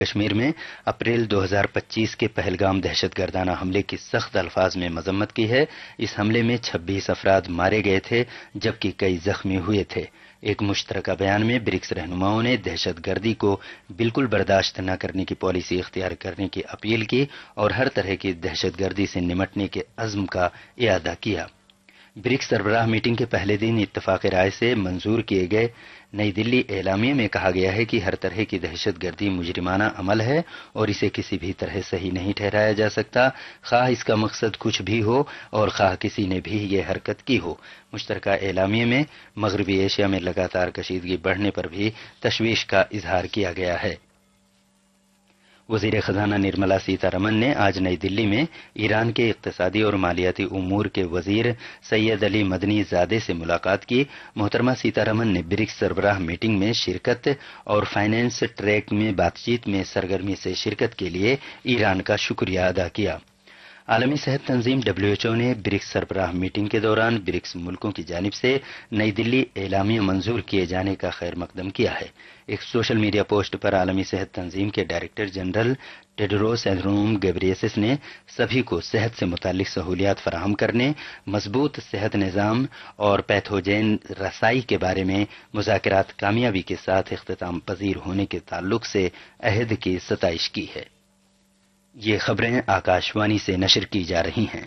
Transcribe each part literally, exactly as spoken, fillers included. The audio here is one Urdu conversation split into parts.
کشمیر میں اپریل دو ہزار پچیس کے پہلگام دہشت گردانہ حملے کی سخت الفاظ میں مذمت کی ہے۔ اس حملے میں چھبیس افراد مارے گئے تھے جبکہ کئی زخمی ہوئے تھے۔ ایک مشترکہ بیان میں برکس رہنماؤں نے دہشت گردی کو بالکل برداشت نہ کرنے کی پالیسی اختیار کرنے کی اپیل کی اور ہر طرح کی دہشت گردی سے نمٹنے کے عزم کا اعادہ کیا۔ برکس سربراہ میٹنگ کے پہلے دن اتفاق رائے سے منظور کیے گئے نئی دلی اعلامیے میں کہا گیا ہے کہ ہر طرح کی دہشت گردی مجرمانہ عمل ہے اور اسے کسی بھی طرح صحیح نہیں ٹھہرایا جا سکتا، خواہ اس کا مقصد کچھ بھی ہو اور خواہ کسی نے بھی یہ حرکت کی ہو۔ مشترکہ اعلامیے میں مغربی ایشیا میں لگاتار کشیدگی بڑھنے پر بھی تشویش کا اظہار کیا گیا ہے۔ وزیر خزانہ نرملا سیتا رمن نے آج نئی دلی میں ایران کے اقتصادی اور مالیاتی امور کے وزیر سید علی مدنی زادے سے ملاقات کی۔ محترمہ سیتا رمن نے برکس سربراہ میٹنگ میں شرکت اور فائنانس ٹریک میں بات چیت میں سرگرمی سے شرکت کے لیے ایران کا شکریہ ادا کیا۔ عالمی صحت تنظیم ڈبلیو ایچ او نے برکس سربراہ میٹنگ کے دوران برکس ملکوں کی جانب سے نئی دلی اعلامیہ منظور کیے جانے کا خیر مقدم کیا ہے۔ ایک سوشل میڈیا پوسٹ پر عالمی صحت تنظیم کے ڈائریکٹر جنرل ٹیڈروس ایڈھنوم گیبریسس نے سبھی کو صحت سے متعلق سہولیات فراہم کرنے، مضبوط صحت نظام اور پیتھوجین رسائی کے بارے میں مذاکرات کامیابی کے ساتھ اختتام پذیر ہونے کے تعلق سے عہد کی ستائش کی ہے۔ یہ خبریں آکاش وانی سے نشر کی جا رہی ہیں۔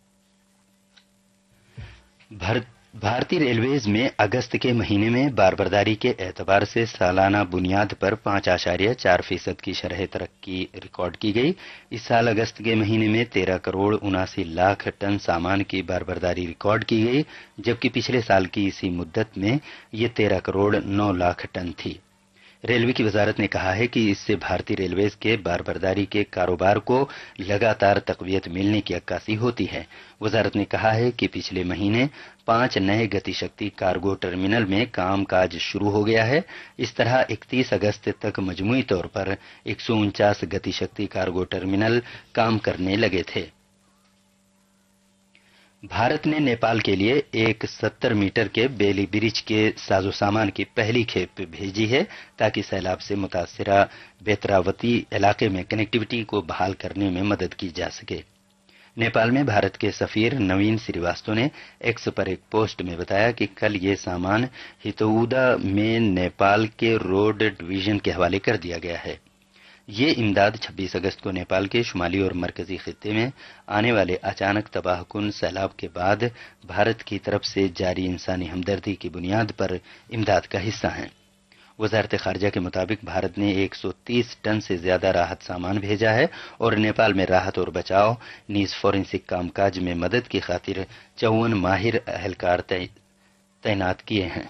بھارتی ریلویز میں اگست کے مہینے میں باربرداری کے اعتبار سے سالانہ بنیاد پر پانچ اشاریہ چار فیصد کی شرح ترقی ریکارڈ کی گئی۔ اس سال اگست کے مہینے میں تیرہ کروڑ اناسی لاکھ ٹن سامان کی باربرداری ریکارڈ کی گئی، جبکہ پچھلے سال کی اسی مدت میں یہ تیرہ کروڑ نو لاکھ ٹن تھی۔ ریلوے کی وزارت نے کہا ہے کہ اس سے بھارتی ریلویز کے باربرداری کے کاروبار کو لگاتار تقویت ملنے کی عکاسی ہوتی ہے۔ وزارت نے کہا ہے کہ پچھلے مہینے پانچ نئے گتی شکتی کارگو ٹرمینل میں کام کاج شروع ہو گیا ہے۔ اس طرح اکتیس اگست تک مجموعی طور پر ایک سو انچاس گتی شکتی کارگو ٹرمینل کام کرنے لگے تھے۔ بھارت نے نیپال کے لیے ایک ستر میٹر کے بیلی برج کے ساز و سامان کی پہلی کھیپ بھیجی ہے تاکہ سیلاب سے متاثرہ بیتراوتی علاقے میں کنیکٹیویٹی کو بحال کرنے میں مدد کی جا سکے۔ نیپال میں بھارت کے سفیر نوین سریواستو نے ایکس پر ایک پوسٹ میں بتایا کہ کل یہ سامان ہتوودا میں نیپال کے روڈ ڈویژن کے حوالے کر دیا گیا ہے۔ یہ امداد چھبیس اگست کو نیپال کے شمالی اور مرکزی خطے میں آنے والے اچانک تباہ کن سیلاب کے بعد بھارت کی طرف سے جاری انسانی ہمدردی کی بنیاد پر امداد کا حصہ ہیں۔ وزارت خارجہ کے مطابق بھارت نے ایک سو تیس ٹن سے زیادہ راحت سامان بھیجا ہے اور نیپال میں راحت اور بچاؤ نیز فورینسک کام کاج میں مدد کی خاطر چون ماہر اہلکار تعینات کیے ہیں۔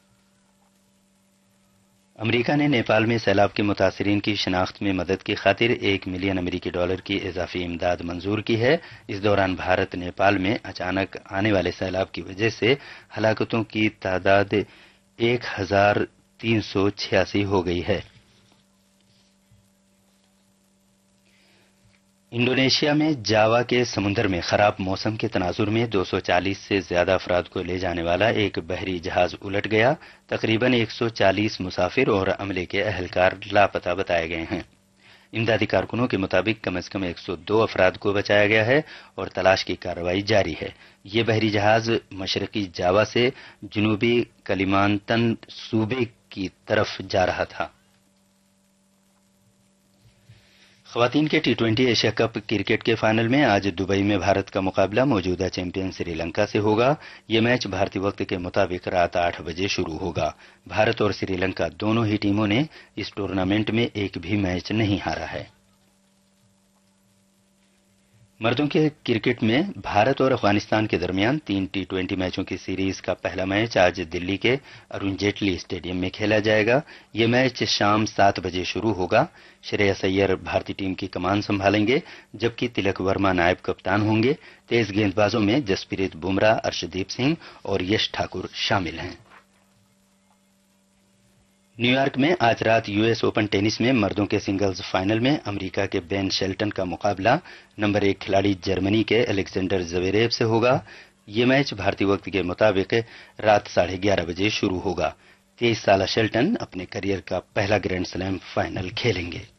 امریکہ نے نیپال میں سیلاب کے متاثرین کی شناخت میں مدد کی خاطر ایک ملین امریکی ڈالر کی اضافی امداد منظور کی ہے۔ اس دوران بھارت نیپال میں اچانک آنے والے سیلاب کی وجہ سے ہلاکتوں کی تعداد ایک ہزار تین سو چھیاسی ہو گئی ہے۔ انڈونیشیا میں جاوا کے سمندر میں خراب موسم کے تناظر میں دو سو چالیس سے زیادہ افراد کو لے جانے والا ایک بحری جہاز الٹ گیا۔ تقریباً ایک سو چالیس مسافر اور عملے کے اہلکار لاپتہ بتائے گئے ہیں۔ امدادی کارکنوں کے مطابق کم از کم ایک سو دو افراد کو بچایا گیا ہے اور تلاش کی کارروائی جاری ہے۔ یہ بحری جہاز مشرقی جاوا سے جنوبی کلیمانتن صوبے کی طرف جا رہا تھا۔ خواتین کے T twenty Asia cup cricket کے فائنل میں آج دبئی میں بھارت کا مقابلہ موجودہ چیمپئن سری لنکا سے ہوگا۔ یہ میچ بھارتی وقت کے مطابق رات آٹھ بجے شروع ہوگا۔ بھارت اور سری لنکا دونوں ہی ٹیموں نے اس ٹورنامنٹ میں ایک بھی میچ نہیں ہارا ہے۔ مردوں کے کرکٹ میں بھارت اور افغانستان کے درمیان تین ٹی ٹوئنٹی میچوں کی سیریز کا پہلا میچ آج دلی کے ارون جیٹلی اسٹیڈیم میں کھیلا جائے گا۔ یہ میچ شام سات بجے شروع ہوگا۔ شرییس ایر بھارتی ٹیم کی کمان سنبھالیں گے جبکہ تلک ورما نائب کپتان ہوں گے۔ تیز گیند بازوں میں جسپریت بمراہ، ارشدیپ سنگھ اور یش ٹھاکر شامل ہیں۔ نیو یارک میں آج رات یو ایس اوپن ٹینس میں مردوں کے سنگلز فائنل میں امریکہ کے بین شیلٹن کا مقابلہ نمبر ایک کھلاڑی جرمنی کے الیگزینڈر زویریو سے ہوگا۔ یہ میچ بھارتی وقت کے مطابق رات ساڑھے گیارہ بجے شروع ہوگا۔ تیئیس سالہ شیلٹن اپنے کیریئر کا پہلا گرینڈ سلیم فائنل کھیلیں گے۔